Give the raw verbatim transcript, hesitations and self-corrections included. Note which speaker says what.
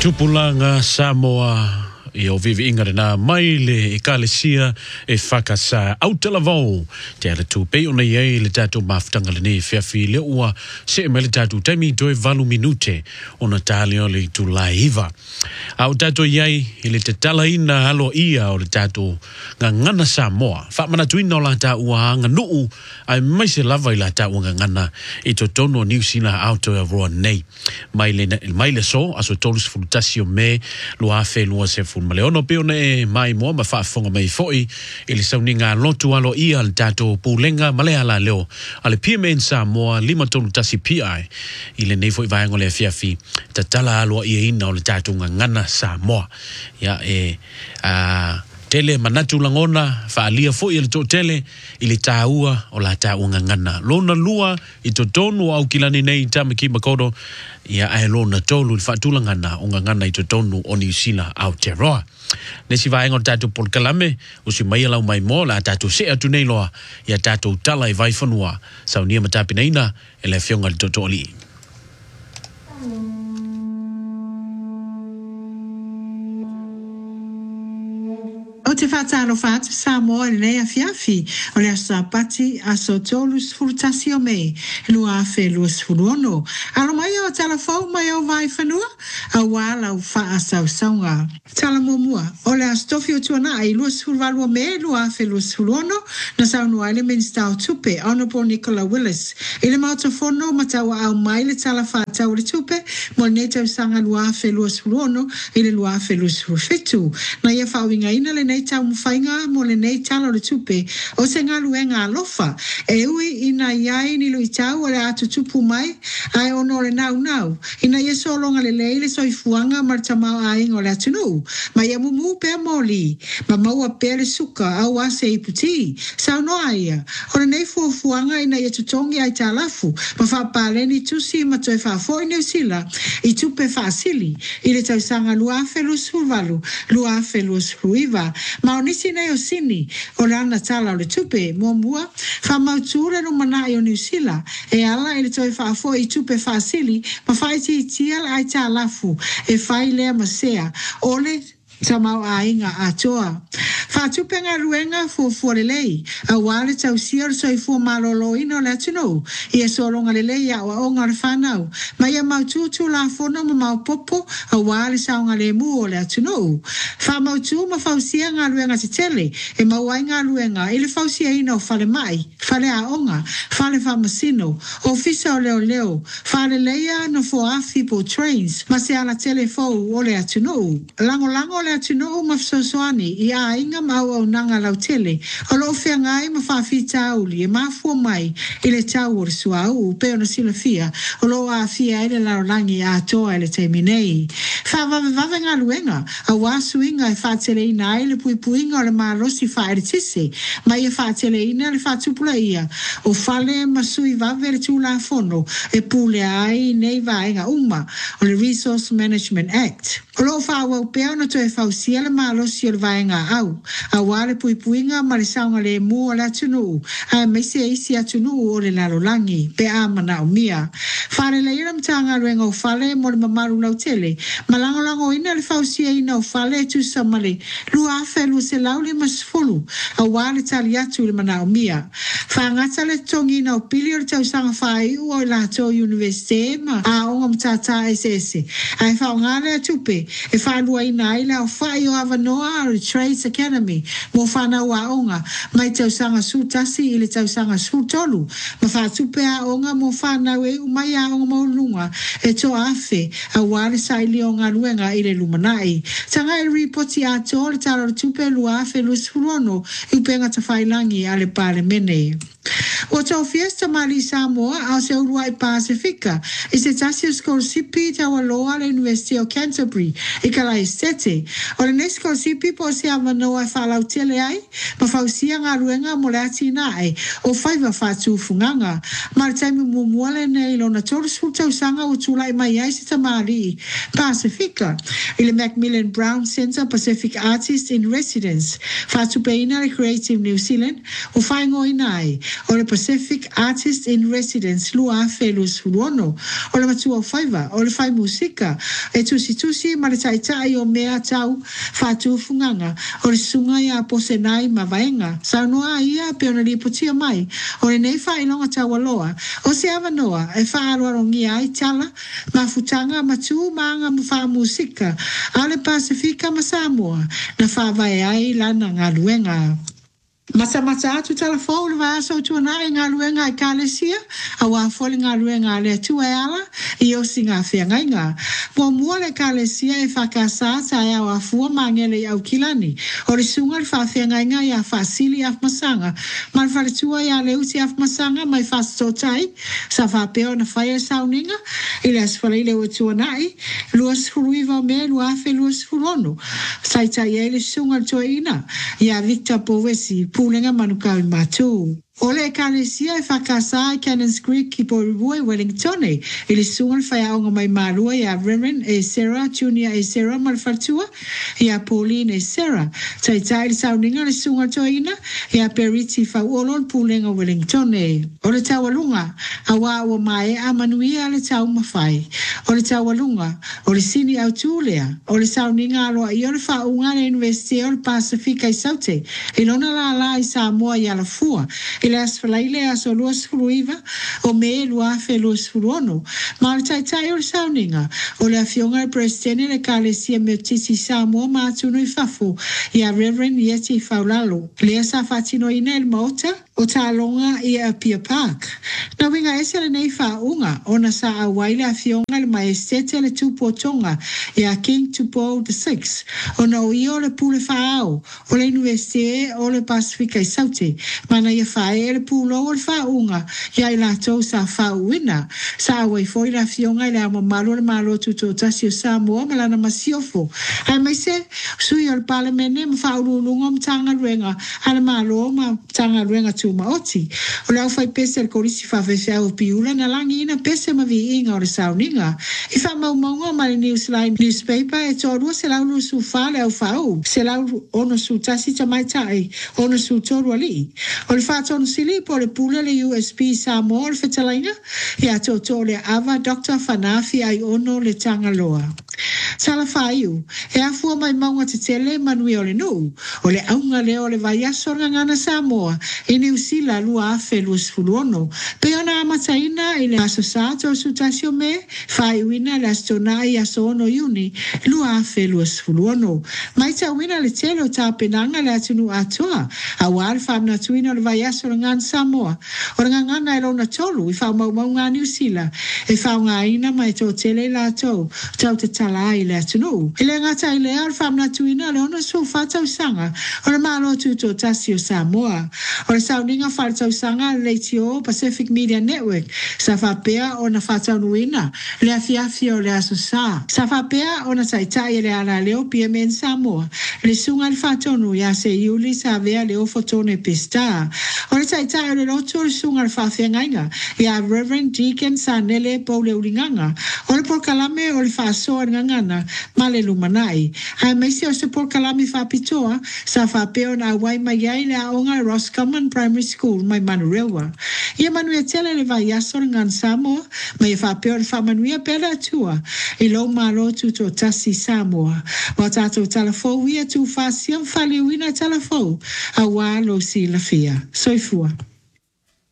Speaker 1: Tupulanga Samoa e o vivi inga na maile e kalesia e whakasa autalavau te ala tu pei ona iei le tatu maftanga le ne whiawhi le ua se e mele tatu taimi doe valu minute ona tali o le tu laiva au tatu iei i le te tala ina halo ia o le tatu nga ngana Samoa whamana tuina o la ta ua nga nuu ai maise lava i la ta ua nga ngana i to tono New Zealand auto e roa nei maile, maile so aso tolus fulutasi o me lua afe lua se fulu ma le ono pe ona e mai moa ma whaafonga mai foi i le sauninga lotu alo ia al tato pulenga male ala leo ale P M N Samoa lima tonu tasi P I i le nei foi vaengo le fiafi ta tala alo ia ina o le tato ngana Samoa ya e a tele manatu langona faalia foi le to tele i le taua o la taua ngana lona lua i to tonu au kilani nei tamaki makodo ia ai lona tolu fatulangana o ngana i to tonu o New Zealand Aotearoa nesi vaengo tatu pol kalame o si mai lau mai mo la tatu se atu nei loa ia tatu tala i vai fanua saunia matapi neina e le fionga le totoli.
Speaker 2: O te whātaro whāta Samoa le nei a fiafi o le asapati a so tolus furtasi o mei lua afe lua sfuruono. Alo mai o talafau mai o vai whanua a wala o wha asau saunga. Tala momua o le astofi o tuana ai lua sfuruvalu o mei lua afe lua sfuruono na saunua ele Minister o tupe Honourable Nicola Willis. Ile mautofono matawa au mai le tala whātau le tupe mo le netau sanga lua afe lua sfuruono ile lua afe lua sfurufitu. Na ia whawinga ina le nei tau mwhainga mo le nei talo le tupe o se ngā luenga alofa e ui ina iai ni lui tau o le atu tupu mai ai ono le nau nau ina ia solonga le leile soifuanga martamau a ingo le atu nou ma ia mumu pe moli ma maua pe le suka au ase i puti sao noa ia o le nei fuafuanga ina ia tutongi ai talafu ma whapaleni tusi ma toi whafo i New Zealand i tupe whaasili i le tau sanga lua afe lus fulvalu lua afe lus fluiva ma o nisi nei o sini o le ana tala o le tupe mua mua wha mauture no mana i o New Zealand e ala i le toi whaafo i tupe whaasili ma whaiti i tia ai ta lafu e whai lea masea o le tamau a inga a toa. Whatupe ngā ruenga fuafua le lei, a wale tau sia o soifua malolo ino le atunou, i e soronga le lei a wa o ngā whanau, ma ia maututu la fono ma maupopo, a wale saunga le mu o le atunou. Wha mautu ma fausia ngā ruenga te tele, e mauai ngā ruenga, ili fausia ina o fale mai, fale a onga, fale whamasino, o fisa o leo leo, fale leia no foafi po trains, ma se ala telefou o le atunou. Lango lango le atunou ma fsosoani, i a inga mau au nanga lau tele, o lo fea ngai ma whawhi tauli, e mafua mai, i le tau o sua u, peo na sila fia, o lo a fia ele lau langi a toa ele te minei. Whawave vave ngā luenga, a wasu inga e whatele ina ele pui puinga o le marosi wha ere tise, ma ia whatele ina le whatupula ia, o whale masui vave le tūla fono, e pule ai nei vaenga uma, o le Resource Management Act. O lo whawau peo na toe whausia le marosi o le vaenga au, a wale pui puinga ma le saunga le mua le atunu, a meise eisi atunu o le lalolangi, pe a mana o mia. Whare le ira mtanga ruenga o whale mo le mamaru lau tele, malango lango ina le whausia ina o whale tu samale, lua afe lua se lau le masfulu, a wale tali atu le mana o mia. Whangata le tongi ina o pili o le tau sanga whai u o la to universite ma a onga mtata ese ese. Ai whaongale atupe, e whanua ina ila o whai o avanoa o Trades Academy, mo whanau a onga, mai tau sanga sūtasi i le tau sanga sūtolu, ma whātupe a onga mo whanau e umai a onga maulunga, e to afe, a wale sai li o ngā ruenga i le lumanai. Tanga e ripoti a to le taro tupe lua afe lus furono, i upenga ta whailangi a le pale mene. O tau fiesta mali Samoa au se urua i Pasifika, i se tasi o skolsipi tau aloa le University of Canterbury, i kala estete, O le nesko si pipo si amano e whalau tele ai, ma whausia ngā ruenga mo le ati nā e, o whaiva whātu funganga. Ma le taimi mumuale nei lo na tōru sfutau sanga o tūlai mai ai si tamari Pacifica. I le Macmillan Brown Centre Pacific Artist in Residence. Whātu peina le Creative New Zealand, o whaingo inai, o le Pacific Artist in Residence, lua Felus Furuono, o le matua o whaiva, o le whai musika, e tusi tusi ma le taitai o mea tau whātu funganga, o le sunga ia posenai ma vaenga, sa noa ia pe ona li potia mai, o le nei whainonga tau aloa, o se avanoa, e whaaroarongi ai tala, ma futanga ma tu maanga ma wha musika, a le Pasifika ma Samoa, na whaavai ai lana ngā luenga. Masa masa atu telefon le vaso tu na ngā luenga i Kalesia, a wā fole ngā luenga le tu e ala, i o si ngā whiangainga. Mua mua le Kalesia e whakasa ta e au a fua mangele i au kilani, o le sunga le whawhiangainga i a whasili af masanga, ma le whale tua i a le uti af masanga mai whasto tai, sa whapeo na whaia sauninga, i le aswale i le o tua nai, luas furuiva me lua fe luas furono, saita i e le sunga le tua ina, i a Victor Povesi, pulenga manuka matu. Ole Kalesia e whakasa i Cannons Creek i Poribua i Wellington e. I le sunga le whaiaonga mai marua i a Reverend e Sarah, Junior e Sarah malfatua, i a Pauline e Sarah. Tai tai le sauninga le sunga toina, i a Periti whauolon pulenga Wellington e. O le taualunga, a wā ua mai a manuia le tau mawhai. O le taualunga, o le sini au tūlea, o le sauninga aloa i o le whaunga le University o le Pasifika i Saute, i lona la la i Samoa i ala fua, i le asfalaile a so luas furuiva o me lua fe luas furuono. Ma le taitai o le sauninga o le afionga le presidente le Kalesia me tisi Samoa ma atunu i fafu i a Reverend Yeti Faulalo. Le asa fatino ina il maota o talonga i a Pia Park. Na winga ese le nei whaunga o na sa a waile afionga le maestete le tupotonga i a King Tupo the Sixth o na o i o le pule whaao o le Universite o le Pasifika i Saute. Mana ia whae e le pulo o le whaunga ia i lato sa whauina. Sa awai foi la fionga i le ama malo le malo tuto tasi o Samoa malana masiofo. Ai mai se sui o le palemene ma whaurulunga ma tanga ruenga ala malo ma tanga ruenga tu maoti. O le au fai pese le korisi whawhewhea o piula na langi ina pese ma vi inga o le sauninga. I wha maumaunga ma le Newsline newspaper e tōrua se lau lu su wha le au whau. Se lau ono su tasi tamaitai, ono su tōrua li. O le whātono sili po le pule le U S P Samoa le whetalaina, i a tōtō le ava Doctor Whanafi ai ono le tangaloa. Sala whaiu, e a fua mai maunga te tele manui o le nu, o le aunga le o le vaiaso ngana Samoa, i New Sila lua afe luas fuluono, pe ona amataina i le aso sato o sutasio me, whaiuina le astona i aso ono iuni, lua afe luas fuluono. Mai ta wina le tele o tā penanga le atunu atoa, a wale whamna tuina le vaiaso ngana Samoa, o ngana e lona tolu, i whau mau ngā New Sila, e whau ngā ina mai tō tele la tau, tau te tala i le atunu. I le ngata i le ar whamna tuina le ona su whatau sanga, o le malo tu tō tasi o Samoa. O le sauninga whatau sanga le tio Pacific Media Network, sa whapea o na whatau nuina, le afiafi o le aso sa. Sa whapea o na taitai le ala leo P M N Samoa, le sunga le whatonu ya se iuli sa vea leo fotone pesta. O le taitai o le loto le sunga le whawhiangainga, ya Reverend Deacon Sanele po le ulinganga, o le porkalame o le whasoa ngangana, ma le lumanai. Hai meisi o se porkalame whapitoa, sa whapeo na wai mai ai le aonga Roscommon Primary School mai Manurewa. Ia manuia tele le vai aso ngan Samoa, mai e whapeo le whamanuia pela atua, i lo malo tu to tasi Samoa. Wa tato talafou ia tu whasia whale uina talafou, a wā lo si la fia. Soifua.